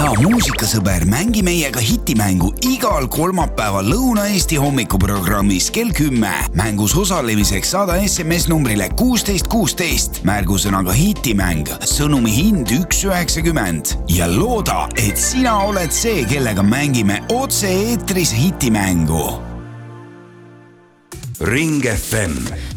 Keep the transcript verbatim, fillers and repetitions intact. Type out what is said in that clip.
hea muusikasõber, mängi meiega hitimängu igal kolmapäeval Lõuna-Eesti hommikuprogrammis kell kümme. Mängus osalemiseks saada S M S numbrile kuusteist kuusteist. Märgusõnaga hitimäng, sõnumi hind üks üheksakümmend ja looda, et sina oled see, kellega mängime otse eetris hitimängu. Ring F M